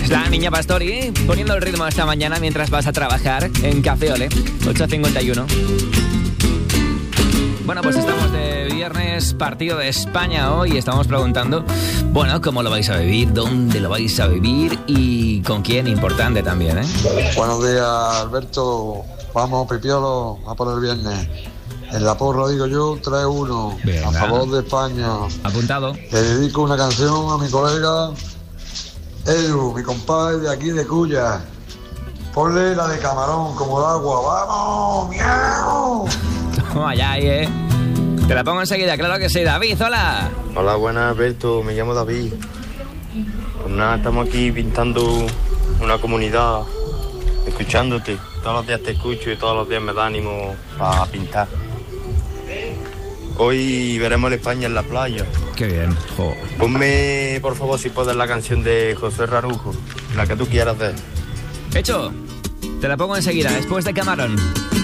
La Niña Pastori, poniendo el ritmo esta mañana mientras vas a trabajar en Café Ole, 8:51. Bueno, pues estamos de viernes, partido de España hoy, y estamos preguntando, bueno, ¿cómo lo vais a vivir? ¿Dónde lo vais a vivir? Y con quién, importante también, ¿eh? Buenos días, Alberto. Vamos, Pipiolo, a por el viernes. En la porra digo yo, 3-1, Venga. a favor de España. Apuntado. Le dedico una canción a mi colega Edu, mi compadre de aquí de Cuya. Ponle la de Camarón, como el agua. ¡Vamos! ¡Miau! Toma ya ahí, ¿eh? Te la pongo enseguida, claro que sí. David, hola. Hola, buenas, Alberto, me llamo David. Pues nada, estamos aquí pintando una comunidad, escuchándote. Todos los días te escucho y todos los días me da ánimo para pintar. Hoy veremos el España en la playa. Qué bien. Jo. Ponme, por favor, si puedes, la canción de José Rarujo, la que tú quieras ver. Hecho. Te la pongo enseguida, después de Camarón.